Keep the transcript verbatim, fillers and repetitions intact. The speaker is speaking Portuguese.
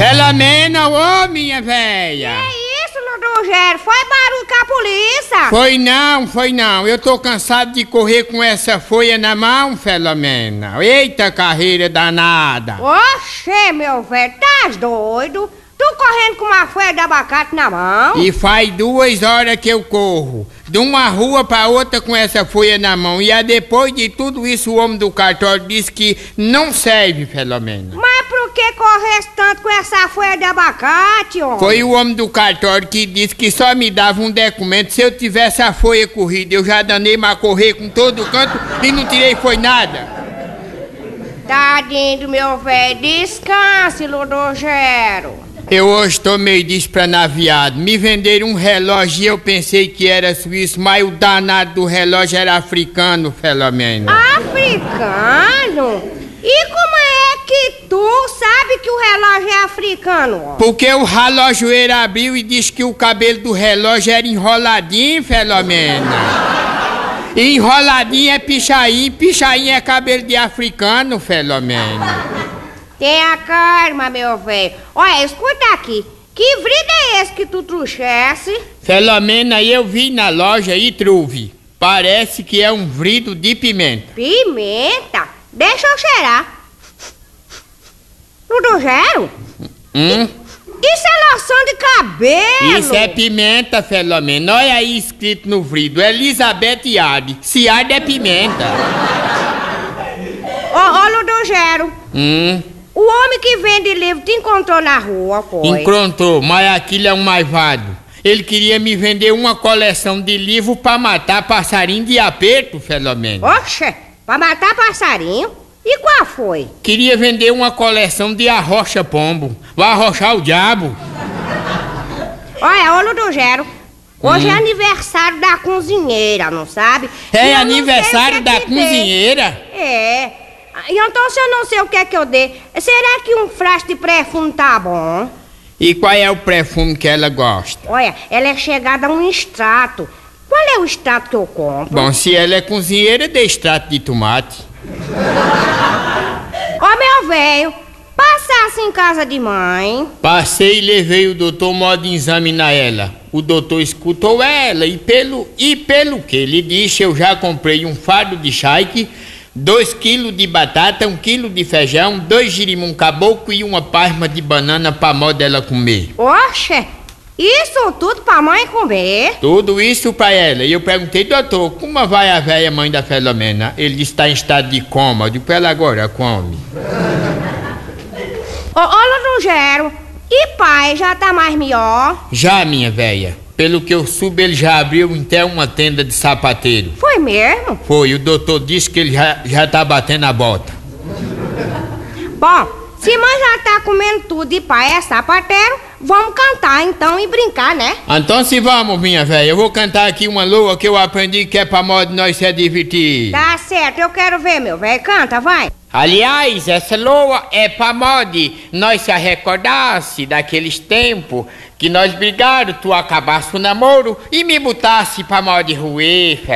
Filomena, ô minha véia! Que isso, Ludogério? Foi barulho com a polícia? Foi não, foi não. Eu tô cansado de correr com essa folha na mão, Filomena. Eita carreira danada! Oxê, meu velho, tá doido? Tu correndo com uma folha de abacate na mão? E faz duas horas que eu corro, de uma rua pra outra com essa folha na mão. E aí, depois de tudo isso, o homem do cartório disse que não serve, Filomena. Mas por que corresse tanto com essa folha de abacate, homem? Foi o homem do cartório que disse que só me dava um documento se eu tivesse a folha corrida. Eu já danei pra correr com todo canto e não tirei foi nada. Tadinho do meu velho, descanse, Ludogério. Eu hoje tô meio despranaviado. Me venderam um relógio e eu pensei que era suíço, mas o danado do relógio era africano, Filomena. Africano? E como é que tu sabe que o relógio é africano, ó? Porque o relojoeiro abriu e disse que o cabelo do relógio era enroladinho, Filomena. E enroladinho é pichain, pichain é cabelo de africano, Filomena. Tenha calma, meu velho. Olha, escuta aqui. Que vrido é esse que tu trouxesse? Filomena, eu vi na loja e trouxe. Parece que é um vrido de pimenta. Pimenta? Deixa eu cheirar. Ludogério? Hum? Isso é loção de cabelo. Isso é pimenta, Filomena. Olha aí escrito no vrido. Elizabeth Yard. Se Yard é pimenta. Ô, ô, Ludogério. Hum? O homem que vende livro te encontrou na rua, foi? Encontrou, mas aquilo é um maivado. Ele queria me vender uma coleção de livros pra matar passarinho de aperto, Filomena. Oxe, pra matar passarinho? E qual foi? Queria vender uma coleção de arrocha pombo. Vai arrochar o diabo. Olha, ô Ludogério, hoje hum. é aniversário da cozinheira, não sabe? É aniversário da cozinheira? É. E então se eu não sei o que é que eu dei, será que um frasco de perfume tá bom? E qual é o perfume que ela gosta? Olha, ela é chegada a um extrato. Qual é o extrato que eu compro? Bom, se ela é cozinheira, dê extrato de tomate. Ó, meu velho, passasse em casa de mãe. Passei e levei o doutor modo de examinar ela. O doutor escutou ela e pelo, e pelo que ele disse, eu já comprei um fardo de charque, dois quilos de batata, um quilo de feijão, dois girimum caboclo e uma palma de banana pra mó dela comer. Oxe, isso tudo pra mãe comer? Tudo isso pra ela. E eu perguntei, doutor, como vai a velha mãe da Filomena? Ele disse que está em estado de coma. Eu digo pra ela agora, come. Ô, ô Ludogério, e pai, já tá mais melhor? Já, minha velha. Pelo que eu soube, ele já abriu até uma tenda de sapateiro. Foi mesmo? Foi, o doutor disse que ele já, já tá batendo a bota. Bom, se mãe já tá comendo tudo e pai é sapateiro, vamos cantar então e brincar, né? Então se vamos, minha velha. Eu vou cantar aqui uma lua que eu aprendi que é pra modo de nós se divertir. Tá certo, eu quero ver, meu velho. Canta, vai. Aliás, essa lua é pra modo nós se recordasse daqueles tempos que nós brigaram, tu acabasse o namoro e me botasse pra modo de ruer.